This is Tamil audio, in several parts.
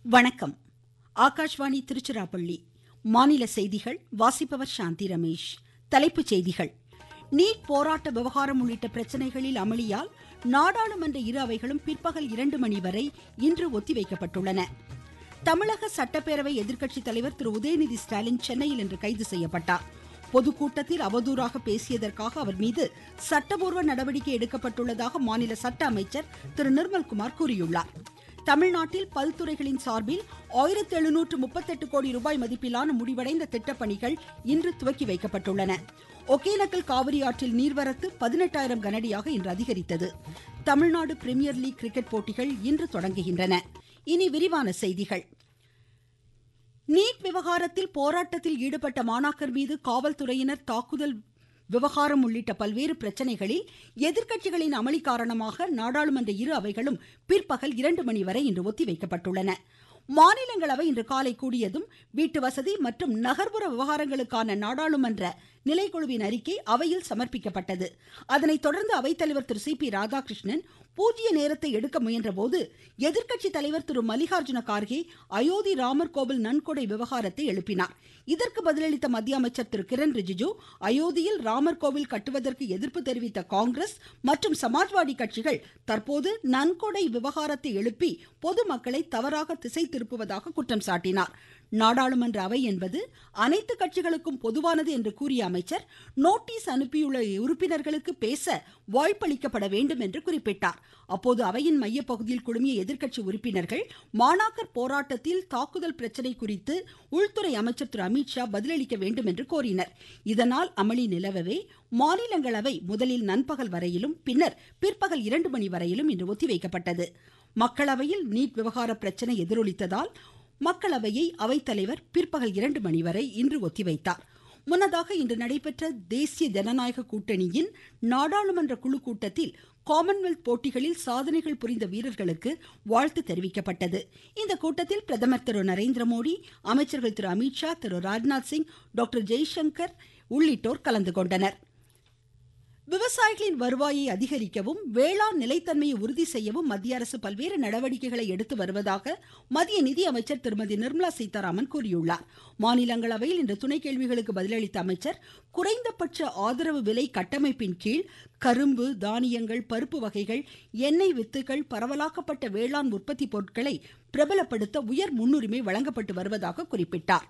வணக்கம். ஆகாஷ்வாணி திருச்சிராப்பள்ளி. மாநில செய்திகள் வாசிப்பவர் சாந்தி ரமேஷ். தலைப்புச் செய்திகள். நீட் போராட்ட விவகாரம் உள்ளிட்ட பிரச்சனைகளில் அமளியால் நாடாளுமன்ற இரு அவைகளும் பிற்பகல் 2 மணி வரை இன்று ஒத்திவைக்கப்பட்டுள்ளன. தமிழக சட்டப்பேரவை எதிர்க்கட்சி தலைவர் திரு உதயநிதி ஸ்டாலின் சென்னையில் இன்று கைது செய்யப்பட்டார். பொதுக்கூட்டத்தில் அவதூறாக பேசியதற்காக அவர் மீது சட்டபூர்வ நடவடிக்கை எடுக்கப்பட்டுள்ளதாக மாநில சட்ட அமைச்சர் திரு நிர்மல்குமார் கூறியுள்ளார். தமிழ்நாட்டில் பல்துறைகளின் சார்பில் 1738 கோடி ரூபாய் மதிப்பிலான முடிவடைந்த திட்டப்பணிகள் இன்று துவக்கி வைக்கப்பட்டுள்ளன. ஒகேனக்கல் காவிரி ஆற்றில் நீர்வரத்து 18,000 கனஅடியாக இன்று அதிகரித்தது. தமிழ்நாடு பிரீமியர் லீக் கிரிக்கெட் போட்டிகள் இன்று தொடங்குகின்றன. இனி விரிவான செய்திகள். நீட் விவகாரத்தில் போராட்டத்தில் ஈடுபட்ட மாணாக்கர் மீது காவல்துறையினர் தாக்குதல் விவகாரம் உள்ளிட்ட பல்வேறு பிரச்சனைகளில் எதிர்க்கட்சிகளின் அமளி காரணமாக நாடாளுமன்ற இரு அவைகளும் பிற்பகல் 2 மணி வரை இன்று ஒத்திவைக்கப்பட்டுள்ளன. மாநிலங்களவை இன்று காலை கூடியதும் வீட்டு வசதி மற்றும் நகர்ப்புற விவகாரங்களுக்கான நாடாளுமன்ற நிலைக்குழுவின் அறிக்கை அவையில் சமர்ப்பிக்கப்பட்டது. அதனைத் தொடர்ந்து அவைத்தலைவர் திரு சி.பி. ராதாகிருஷ்ணன் பூஜ்ய நேரத்தை எடுக்க முயன்ற போது எதிர்க்கட்சி தலைவர் திரு மல்லிகார்ஜுன கார்கே அயோத்தி ராமர் கோவில் நன்கொடை விவகாரத்தை எழுப்பினார். இதற்கு பதிலளித்த மத்திய அமைச்சர் திரு கிரண் ரிஜிஜு, அயோத்தியில் ராமர் கோவில் கட்டுவதற்கு எதிர்ப்பு தெரிவித்த காங்கிரஸ் மற்றும் சமாஜ்வாடி கட்சிகள் தற்போது நன்கொடை விவகாரத்தை எழுப்பி பொதுமக்களை தவறாக திசை திருப்புவதாக குற்றம் சாட்டினார். நாடாளுமன்ற அவை என்பது அனைத்து கட்சிகளுக்கும் பொதுவானது என்று கூறிய அமைச்சர், நோட்டீஸ் அனுப்பியுள்ள உறுப்பினர்களுக்கு பேச வாய்ப்பளிக்கப்பட வேண்டும் என்று குறிப்பிட்டார். அப்போது அவையின் மையப்பகுதியில் குழுமிய எதிர்க்கட்சி உறுப்பினர்கள் மாணாக்கர் போராட்டத்தில் தாக்குதல் பிரச்சனை குறித்து உள்துறை அமைச்சர் திரு அமித்ஷா பதிலளிக்க வேண்டும் என்று கோரினர். இதனால் அமளி நிலவவே மாநிலங்களவை முதலில் நண்பகல் வரையிலும் பின்னர் பிற்பகல் 2 மணி வரையிலும் இன்று ஒத்திவைக்கப்பட்டது. மக்களவையில் நீட் விவகார பிரச்சனை எதிரொலித்ததால் மக்களவையை அவைத்தலைவர் பிற்பகல் 2 மணி வரை இன்று ஒத்திவைத்தார். முன்னதாக இன்று நடைபெற்ற தேசிய ஜனநாயக கூட்டணியின் நாடாளுமன்ற குழு கூட்டத்தில் காமன்வெல்த் போட்டிகளில் சாதனைகள் புரிந்த வீரர்களுக்கு வாழ்த்து தெரிவிக்கப்பட்டது. இந்த கூட்டத்தில் பிரதமர் திரு நரேந்திர மோடி, அமைச்சர்கள் திரு அமித்ஷா, திரு ராஜ்நாத் சிங், டாக்டர் ஜெய்சங்கர் உள்ளிட்டோர் கலந்து கொண்டனர். விவசாயிகளின் வருவாயை அதிகரிக்கவும் வேளாண் நிலைத்தன்மையை உறுதி செய்யவும் மத்திய அரசு பல்வேறு நடவடிக்கைகளை எடுத்து வருவதாக மத்திய நிதி அமைச்சர் திருமதி நிர்மலா சீதாராமன் கூறியுள்ளார். மாநிலங்களவையில் இன்று துணை கேள்விகளுக்கு பதிலளித்த அமைச்சர், குறைந்தபட்ச ஆதரவு விலை கட்டமைப்பின் கீழ் கரும்பு, தானியங்கள், பருப்பு வகைகள், எண்ணெய் வித்துகள், பரவலாக்கப்பட்ட வேளாண் உற்பத்தி பொருட்களை பிரபலப்படுத்த உயர் முன்னுரிமை வழங்கப்பட்டு வருவதாக குறிப்பிட்டார்.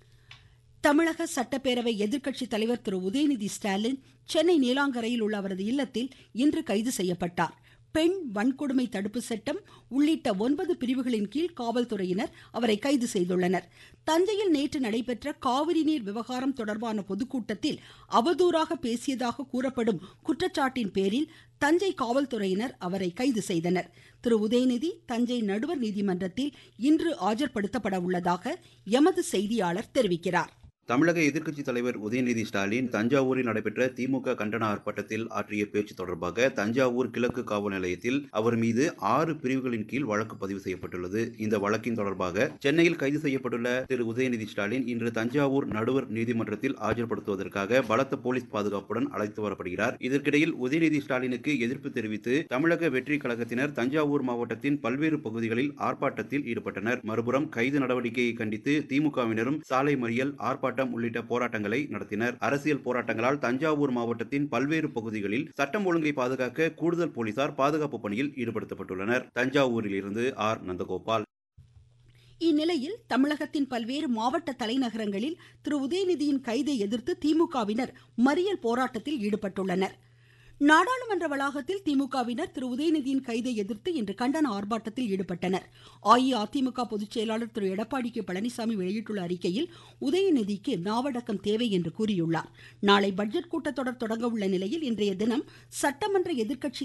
தமிழக சட்டப்பேரவை எதிர்க்கட்சி தலைவர் திரு உதயநிதி ஸ்டாலின் சென்னை நீலாங்கரையில் உள்ள அவரது இல்லத்தில் இன்று கைது செய்யப்பட்டார். பெண் வன்கொடுமை தடுப்பு சட்டம் உள்ளிட்ட 9 பிரிவுகளின் கீழ் காவல்துறையினர் அவரை கைது செய்துள்ளனர். தஞ்சையில் நேற்று நடைபெற்ற காவிரி நீர் விவகாரம் தொடர்பான பொதுக்கூட்டத்தில் அவதூறாக பேசியதாக கூறப்படும் குற்றச்சாட்டின் பேரில் தஞ்சை காவல்துறையினர் அவரை கைது செய்தனர். திரு உதயநிதி தஞ்சை நடுவர் நீதிமன்றத்தில் இன்று ஆஜர்படுத்தப்பட உள்ளதாக எமது செய்தியாளர் தெரிவிக்கிறார். தமிழக எதிர்க்கட்சித் தலைவர் உதயநிதி ஸ்டாலின் தஞ்சாவூரில் நடைபெற்ற திமுக கண்டன ஆர்ப்பாட்டத்தில் ஆற்றிய பேச்சு தொடர்பாக தஞ்சாவூர் கிழக்கு காவல் நிலையத்தில் அவர் மீது 6 பிரிவுகளின் கீழ் வழக்கு பதிவு செய்யப்பட்டுள்ளது. இந்த வழக்கின் தொடர்பாக சென்னையில் கைது செய்யப்பட்டுள்ள திரு உதயநிதி ஸ்டாலின் இன்று தஞ்சாவூர் நடுவர் நீதிமன்றத்தில் ஆஜர்படுத்துவதற்காக பலத்த போலீஸ் பாதுகாப்புடன் அழைத்து வரப்படுகிறார். இதற்கிடையில் உதயநிதி ஸ்டாலினுக்கு எதிர்ப்பு தெரிவித்து தமிழக வெற்றி கழகத்தினர் தஞ்சாவூர் மாவட்டத்தின் பல்வேறு பகுதிகளில் ஆர்ப்பாட்டத்தில் ஈடுபட்டனர். மறுபுறம் கைது நடவடிக்கையை கண்டித்து திமுகவினரும் சாலை மறியல், ஆர்ப்பாட்டம் உள்ளிட்ட போராட்டங்களை நடத்தினர். அரசியல் போராட்டங்களால் தஞ்சாவூர் மாவட்டத்தின் பல்வேறு பகுதிகளில் சட்டம் ஒழுங்கை பாதுகாக்க கூடுதல் போலீசார் பாதுகாப்பு பணியில் ஈடுபடுத்தப்பட்டுள்ளனர். தஞ்சாவூரில் இருந்து ஆர். நந்தகோபால். இந்நிலையில் தமிழகத்தின் பல்வேறு மாவட்ட தலைநகரங்களில் திரு உதயநிதியின் கைதை எதிர்த்து திமுகவினர் மறியல் போராட்டத்தில் ஈடுபட்டுள்ளனர். நாடாளுமன்ற வளாகத்தில் திமுகவினர் திரு உதயநிதியின் கைதை எதிர்த்து இன்று கண்டன ஆர்ப்பாட்டத்தில் ஈடுபட்டனர். அஇஅதிமுக பொதுச் செயலாளர் திரு எடப்பாடி கே பழனிசாமி வெளியிட்டுள்ள அறிக்கையில், உதயநிதிக்கு நாவடக்கம் தேவை என்று கூறியுள்ளார். நாளை பட்ஜெட் கூட்டத்தொடர் தொடங்க உள்ள நிலையில் இன்றைய தினம் சட்டமன்ற எதிர்க்கட்சி